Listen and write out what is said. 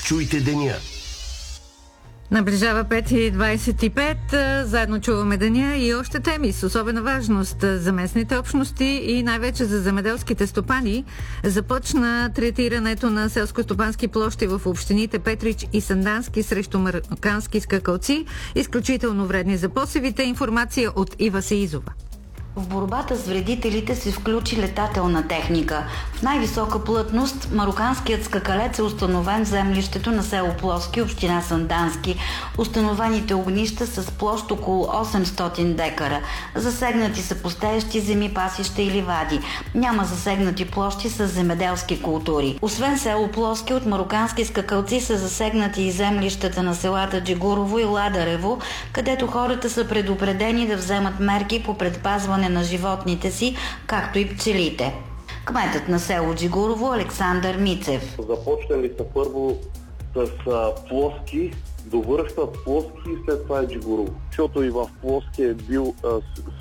Чуйте деня. Наближава 5:25. Заедно чуваме деня и още теми с особена важност за местните общности и най-вече за земеделските стопани. Започна третирането на селско-стопански площи в общините Петрич и Сандански срещу марокански скакалци, изключително вредни за посевите. Информация от Ива Сеизова. В борбата с вредителите се включи летателна техника. В най-висока плътност мароканският скакалец е установен в землището на село Плоски, община Сандански. Установените огнища с площ около 800 декара. Засегнати са пустеещи земи, пасища и ливади. Няма засегнати площи с земеделски култури. Освен село Плоски, от марокански скакалци са засегнати и землищата на селата Джигурово и Ладарево, където хората са предупредени да вземат мерки по предпазване на животните си, както и пчелите. Кметът на село Джигурово Александър Мицев. Започнали са първо с Плоски, довършват Плоски и след това е Джигурово. Защото и в Плоски е бил